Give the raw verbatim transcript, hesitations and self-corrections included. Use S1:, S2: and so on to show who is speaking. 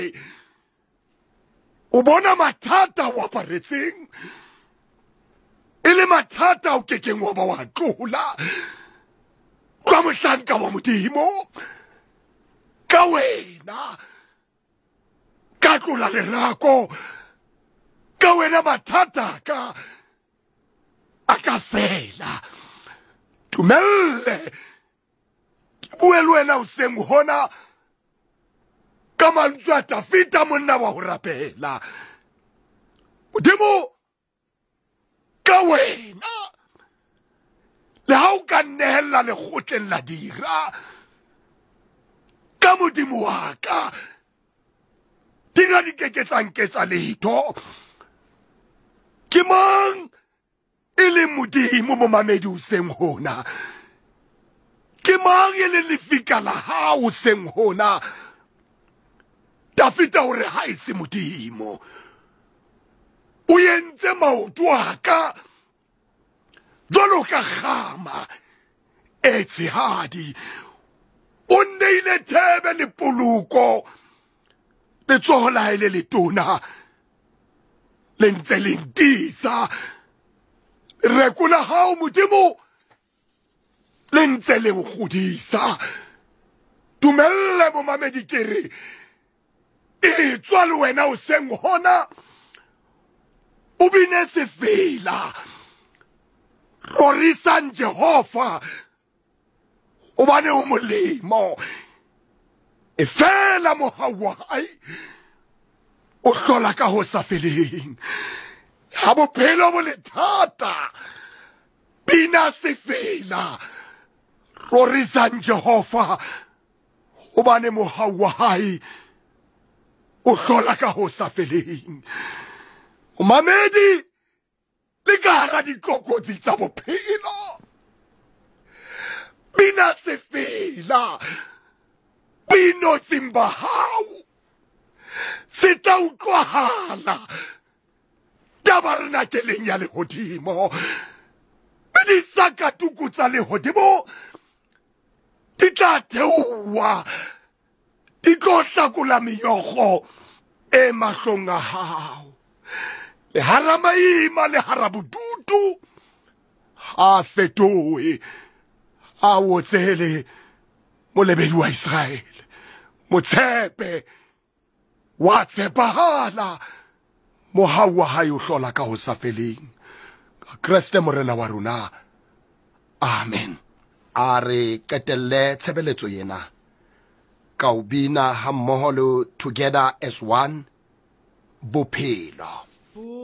S1: o bona mathata wa paretseng ele mathata o kekeng wa ba wa tlola kwa mohlanka wa modimo ka wena ka tlola lerako ka wena mathata ka a ka fela tumelle bue le wena o seng hona ka mantswe a Dafita monna wa ho rapela modimo ka wena le ha o ka nnehella lekgotleng la dira ka modimo wa ka dira di keketlang ketsa letho ke mang e le modimo mo mamedi o seng hona ke mang e le lefika la hao seng hona Dafita o re ha e se modimo o yentse maoto a ka jwalo ka kgama e tshehadi o nneile thebe le poluko letsoho la hae le letona le ntse le ntisa reko la hao modimo le ntse le o godisa tumelle momamedi ke re e tswa le wena o seng hona o bine sefela rorisang Jehova o bane o molemo e fela mohau wa hae o hlola ka ho sa feleng ha bophelo bo le thata bina sefela rorisang Jehova o bane mohau wa hae o hlola ka ho sa feleng o mamedi le ka hara ditlokotsi tsa bophelo bina sefela bino tsimba hao se tla utlwahala tabernakeleng ya lehodimo di sakatuku tsa lehodimo di tla theoha di tlo hlakola meokgo e mahlong a hao le hara maima le hara bodutu ha fetohe a wotsele molebedi wa Israele motshepe wa tshepahala mohau wa hae o hlola ka ho sa feleng ka Kriste morena wa rona amen a re ketelle tshebeletso yena ka ubina ha mmoho le Together as One bophelo.